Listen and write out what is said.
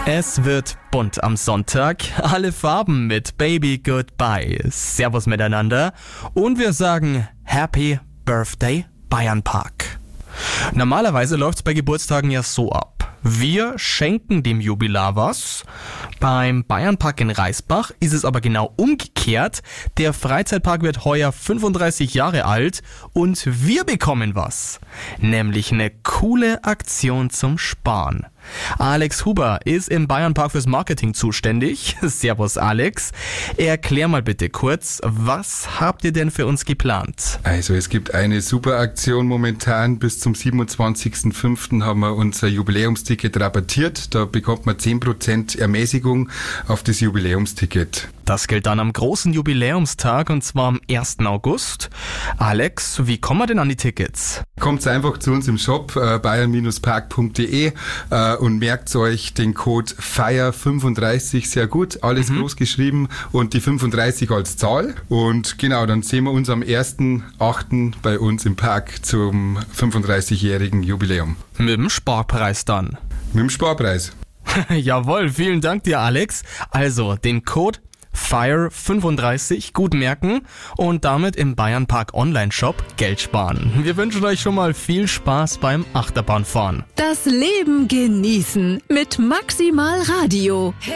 Es wird bunt am Sonntag, alle Farben mit Baby Goodbye. Servus miteinander und wir sagen Happy Birthday Bayernpark. Normalerweise läuft's bei Geburtstagen ja so ab. Wir schenken dem Jubilar was. Beim Bayernpark in Reisbach ist es aber genau umgekehrt. Der Freizeitpark wird heuer 35 Jahre alt und wir bekommen was. Nämlich eine coole Aktion zum Sparen. Alex Huber ist im Bayernpark fürs Marketing zuständig. Servus Alex. Erklär mal bitte kurz, was habt ihr denn für uns geplant? Also es gibt eine super Aktion momentan. Bis zum 27.05. haben wir unser Jubiläumsticket rabattiert. Da bekommt man 10% Ermäßigung auf das Jubiläumsticket. Das gilt dann am großen Jubiläumstag und zwar am 1. August. Alex, wie kommen wir denn an die Tickets? Kommt einfach zu uns im Shop bayern-park.de und merkt euch den Code FIRE35 sehr gut, alles groß geschrieben und die 35 als Zahl. Und genau, dann sehen wir uns am 1.8. bei uns im Park zum 35-jährigen Jubiläum. Mit dem Sparpreis dann. Mit dem Sparpreis. Jawohl, vielen Dank dir Alex. Also, den Code FIRE35 gut merken und damit im Bayernpark Online-Shop Geld sparen. Wir wünschen euch schon mal viel Spaß beim Achterbahnfahren. Das Leben genießen mit Maximal Radio.